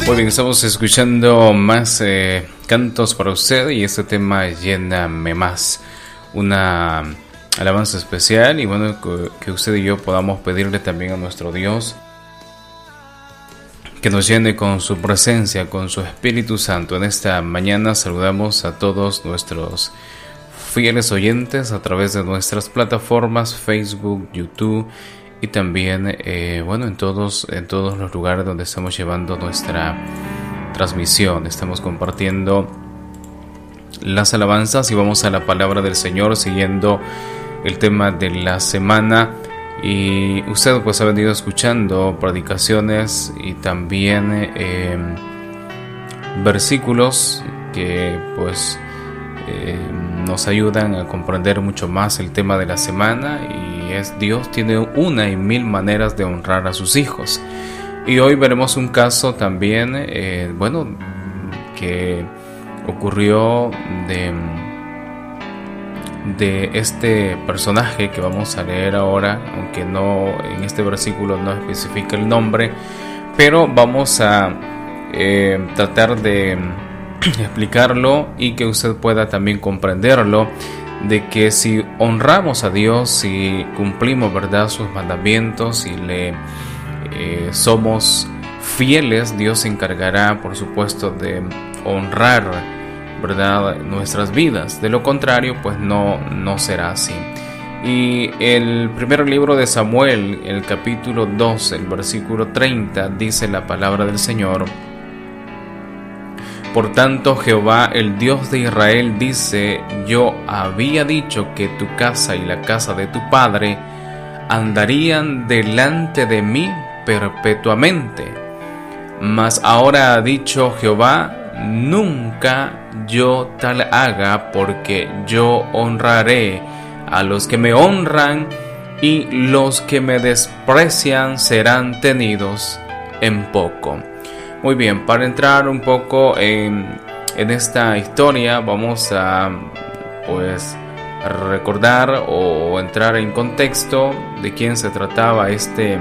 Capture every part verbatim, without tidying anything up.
Muy bien, estamos escuchando más eh, cantos para usted y este tema Lléname Más, una alabanza especial y bueno, que usted y yo podamos pedirle también a nuestro Dios que nos llene con su presencia, con su Espíritu Santo. En esta mañana saludamos a todos nuestros fieles oyentes a través de nuestras plataformas Facebook, YouTube y también eh, bueno en todos en todos los lugares donde estamos llevando nuestra transmisión. Estamos compartiendo las alabanzas y vamos a la palabra del Señor siguiendo el tema de la semana. Y usted pues ha venido escuchando predicaciones y también eh, versículos que pues eh, nos ayudan a comprender mucho más el tema de la semana, y es Dios tiene una y mil maneras de honrar a sus hijos. Y hoy veremos un caso también eh, bueno que ocurrió de de este personaje que vamos a leer ahora, aunque no en este versículo no especifica el nombre, pero vamos a eh, tratar de explicarlo y que usted pueda también comprenderlo, de que si honramos a Dios, si cumplimos, ¿verdad?, sus mandamientos y le eh, somos fieles, Dios se encargará, por supuesto, de honrar, ¿verdad?, nuestras vidas. De lo contrario, pues no, no será así. Y el primer libro de Samuel, el capítulo dos, el versículo treinta, dice la palabra del Señor: Por tanto, Jehová, el Dios de Israel, dice: Yo había dicho que tu casa y la casa de tu padre andarían delante de mí perpetuamente. Mas ahora ha dicho Jehová: Nunca yo tal haga, porque yo honraré a los que me honran, y los que me desprecian serán tenidos en poco. Muy bien, para entrar un poco en, en esta historia, vamos a pues recordar o entrar en contexto de quién se trataba este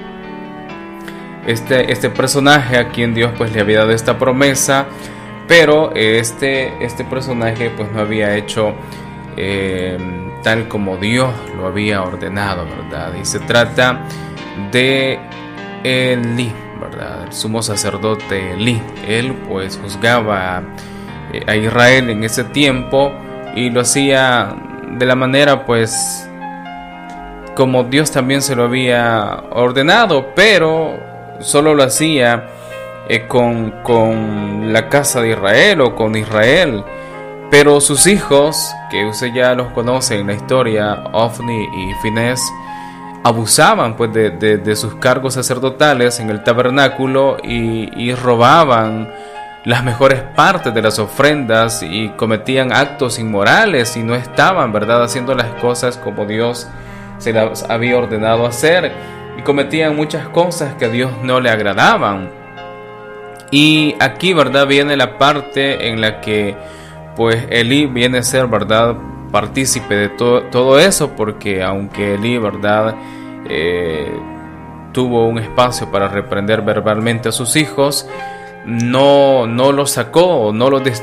Este, este personaje a quien Dios pues le había dado esta promesa, pero este, este personaje pues no había hecho eh, tal como Dios lo había ordenado, ¿verdad? Y se trata de Elí, ¿verdad? El sumo sacerdote Elí. Él pues juzgaba a, a Israel en ese tiempo y lo hacía de la manera pues como Dios también se lo había ordenado, pero solo lo hacía eh, con, con la casa de Israel o con Israel. Pero sus hijos, que usted ya los conoce en la historia, Ofni y Finés, abusaban pues de, de, de sus cargos sacerdotales en el tabernáculo y, y robaban las mejores partes de las ofrendas y cometían actos inmorales y no estaban, ¿verdad?, haciendo las cosas como Dios se las había ordenado hacer. Y cometían muchas cosas que a Dios no le agradaban. Y aquí, ¿verdad?, viene la parte en la que pues Elí viene a ser, ¿verdad?, partícipe de to- todo eso, porque aunque Elí, ¿verdad?, eh, tuvo un espacio para reprender verbalmente a sus hijos, no, no los sacó, no los